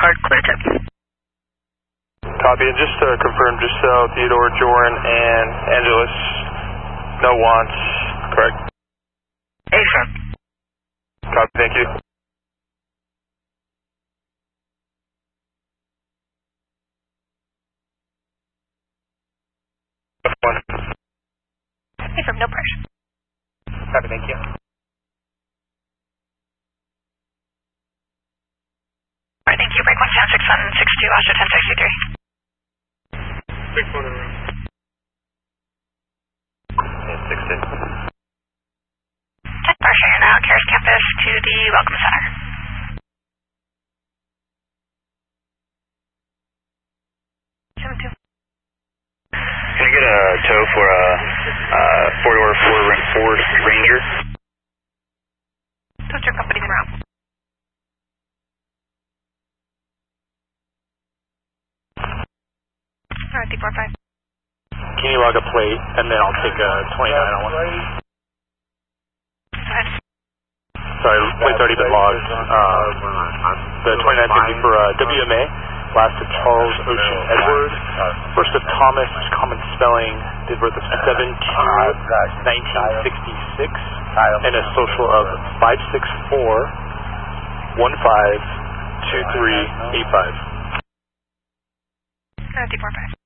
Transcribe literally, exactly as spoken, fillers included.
card, clear tip. Copy, and just to confirm, just so Theodore, Joran, and Angeles, no wants, correct? Affirm. Copy, thank you. One. Affirm, no pressure. Copy, thank you. Alright, thank you. Break one seven six one six two, Oscar ten sixty-three. Six one in the room. And six six. Check pressure now, Caris Campus to the Welcome Center. seven two. Can I get a tow for a uh, four-door Ford Ranger? What's your company's en route? Alright, D four five. Can you log a plate, and then I'll take a twenty-nine on one. Go ahead. Sorry, plate's already been logged. Uh, the twenty-nine fifty for uh, W M A, last of Charles Ocean Edward, first of Thomas, common spelling, date birth of seven two nineteen sixty-six, and a social of five six four one five two three eight five. Uh, D four five.